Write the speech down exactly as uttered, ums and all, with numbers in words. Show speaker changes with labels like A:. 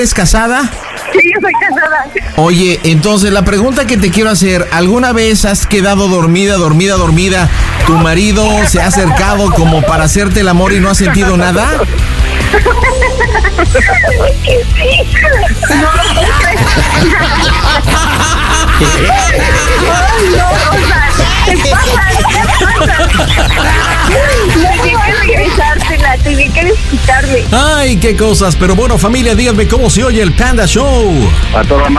A: ¿Eres casada?
B: Sí, yo soy casada.
A: Oye, entonces la pregunta que te quiero hacer, ¿alguna vez has quedado dormida, dormida, dormida? ¿Tu marido se ha acercado como para hacerte el amor y no has sentido nada?
B: Que sí. No, no, o sea, te pasa, te pasa. Tenía que regresártela, tenía que desquitarme.
A: Ay, qué cosas. Pero bueno, familia, díganme cómo se oye el Panda Show.
C: A toda madre.